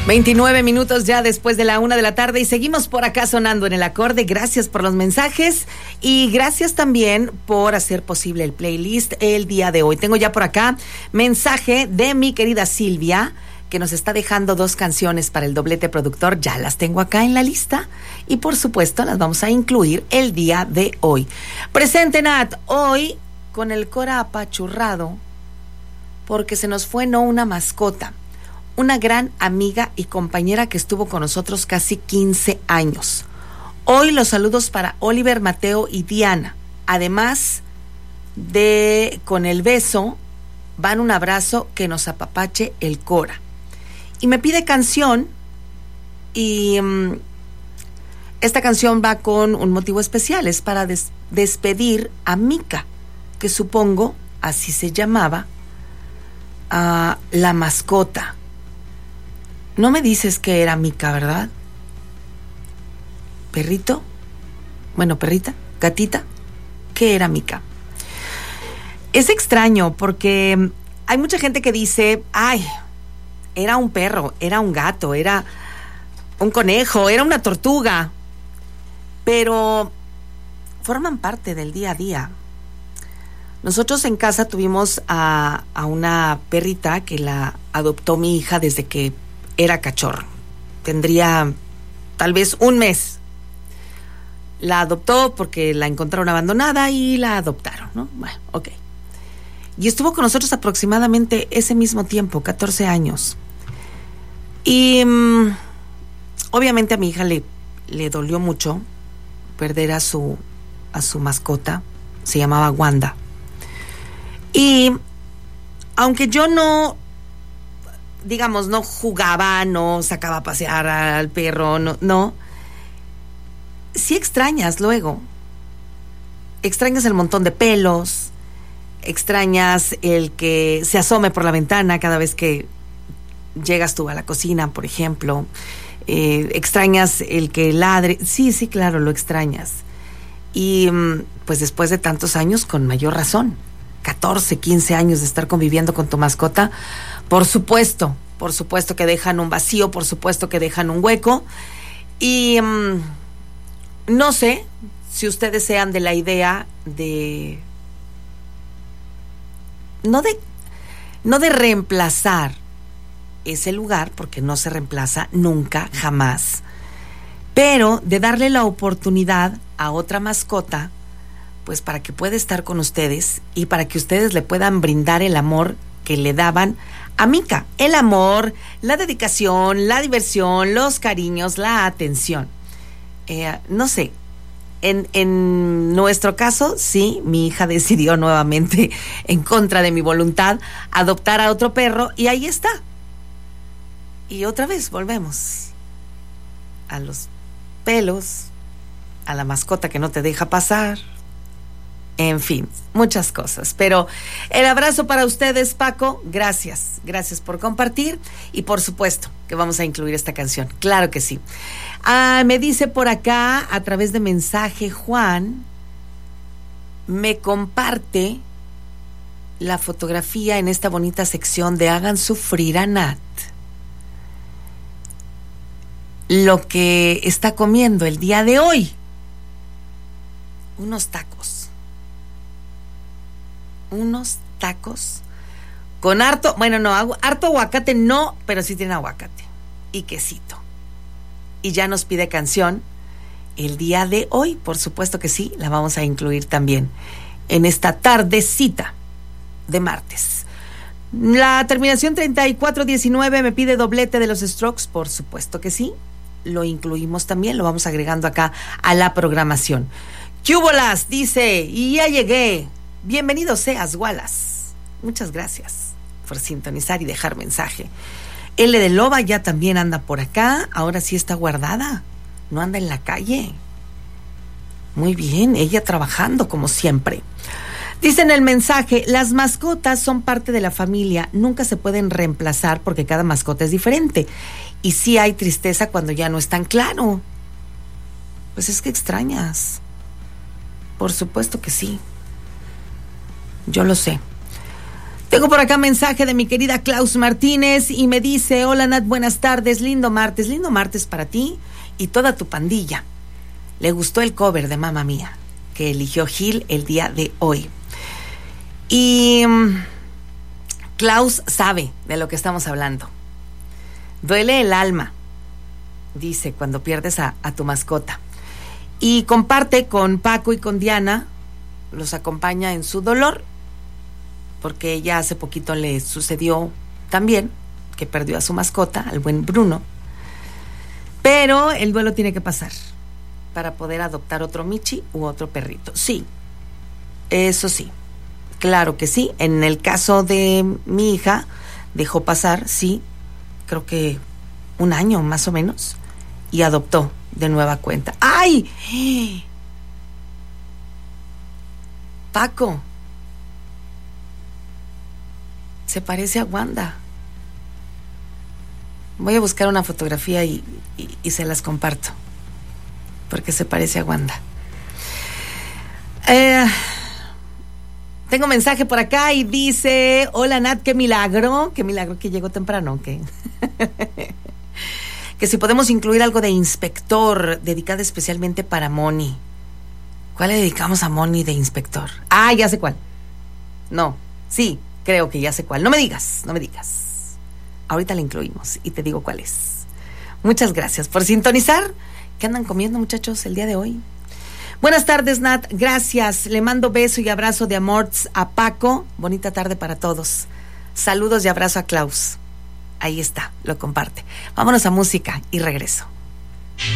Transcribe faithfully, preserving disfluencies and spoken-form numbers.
veintinueve minutos ya después de la una de la tarde y seguimos por acá sonando en el acorde. Gracias por los mensajes y gracias también por hacer posible el playlist el día de hoy. Tengo ya por acá mensaje de mi querida Silvia, que nos está dejando dos canciones para el doblete productor. Ya las tengo acá en la lista y por supuesto las vamos a incluir el día de hoy. Presente, Nat, hoy con el cora apachurrado porque se nos fue no una mascota, una gran amiga y compañera que estuvo con nosotros casi quince años. Hoy los saludos para Oliver, Mateo y Diana. Además de con el beso, van un abrazo que nos apapache el Cora. Y me pide canción y um, esta canción va con un motivo especial. Es para des- despedir a Mica, que supongo así se llamaba, uh, la mascota. No me dices que era Mica, ¿verdad? ¿Perrito? Bueno, perrita, gatita, ¿qué era Mica? Es extraño porque hay mucha gente que dice, ay, era un perro, era un gato, era un conejo, era una tortuga, pero forman parte del día a día. Nosotros en casa tuvimos a, a una perrita que la adoptó mi hija desde que era cachorro. Tendría tal vez un mes. La adoptó porque la encontraron abandonada y la adoptaron, ¿no? Bueno, ok. Y estuvo con nosotros aproximadamente ese mismo tiempo, catorce años. Y um, obviamente a mi hija le, le dolió mucho perder a su, a su mascota. Se llamaba Wanda. Y aunque yo no, digamos, no jugaba, no sacaba a pasear al perro, no, no, sí extrañas luego. Extrañas el montón de pelos, extrañas el que se asome por la ventana cada vez que llegas tú a la cocina, por ejemplo. Eh, extrañas el que ladre. Sí, sí, claro, lo extrañas. Y pues después de tantos años, con mayor razón. catorce, quince años de estar conviviendo con tu mascota, por supuesto, por supuesto que dejan un vacío, por supuesto que dejan un hueco. Y um, no sé si ustedes sean de la idea de no de no de reemplazar ese lugar, porque no se reemplaza nunca, jamás, pero de darle la oportunidad a otra mascota, pues para que pueda estar con ustedes y para que ustedes le puedan brindar el amor que le daban a Mica. El amor, la dedicación, la diversión, los cariños, la atención. Eh, no sé, en, en nuestro caso, sí, mi hija decidió nuevamente, en contra de mi voluntad, adoptar a otro perro y ahí está. Y otra vez volvemos a los pelos, a la mascota que no te deja pasar. En fin, muchas cosas. Pero el abrazo para ustedes, Paco. Gracias, gracias por compartir. Y por supuesto que vamos a incluir esta canción. Claro que sí. Ah, me dice por acá, a través de mensaje, Juan, me comparte la fotografía en esta bonita sección de Hagan Sufrir a Nat. Lo que está comiendo el día de hoy. Unos tacos. Unos tacos con harto, bueno, no, harto aguacate no, pero sí tiene aguacate y quesito. Y ya nos pide canción el día de hoy, por supuesto que sí, la vamos a incluir también en esta tardecita de martes. La terminación treinta y cuatro diecinueve me pide doblete de los Strokes, por supuesto que sí, lo incluimos también, lo vamos agregando acá a la programación. Cúbolas dice, y ya llegué. Bienvenido seas, Wallace. Muchas gracias por sintonizar y dejar mensaje. L de Loba ya también anda por acá. Ahora sí está guardada. No anda en la calle. Muy bien, ella trabajando como siempre. Dice en el mensaje, las mascotas son parte de la familia. Nunca se pueden reemplazar porque cada mascota es diferente. Y sí hay tristeza cuando ya no es tan claro. Pues es que extrañas. Por supuesto que sí. Yo lo sé. Tengo por acá mensaje de mi querida Klaus Martínez y me dice: hola Nat, buenas tardes, lindo martes, lindo martes para ti y toda tu pandilla. Le gustó el cover de Mamma Mía que eligió Gil el día de hoy. Y um, Klaus sabe de lo que estamos hablando. Duele el alma, dice, cuando pierdes a, a tu mascota. Y comparte con Paco y con Diana, los acompaña en su dolor, porque ella hace poquito le sucedió también, que perdió a su mascota, al buen Bruno. Pero el duelo tiene que pasar para poder adoptar otro Michi u otro perrito. Sí, eso sí, claro que sí. En el caso de mi hija, dejó pasar, sí, creo que un año más o menos, y adoptó de nueva cuenta. ¡Ay! Paco se parece a Wanda. Voy a buscar una fotografía y, y, y se las comparto, porque se parece a Wanda. Eh, tengo mensaje por acá y dice: hola Nat, qué milagro, qué milagro que llegó temprano, ¿qué? Que si podemos incluir algo de inspector, dedicado especialmente para Moni. ¿Cuál le dedicamos a Moni de inspector? Ah, ya sé cuál. No, sí, creo que ya sé cuál. No me digas, no me digas. Ahorita la incluimos y te digo cuál es. Muchas gracias por sintonizar. ¿Qué andan comiendo, muchachos, el día de hoy? Buenas tardes, Nat. Gracias. Le mando beso y abrazo de amor a Paco. Bonita tarde para todos. Saludos y abrazo a Klaus. Ahí está, lo comparte. Vámonos a música y regreso.